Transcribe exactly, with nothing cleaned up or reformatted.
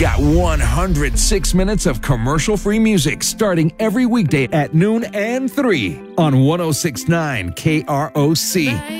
got one hundred six minutes of commercial-free music starting every weekday at noon and three on one oh six point nine K R O C.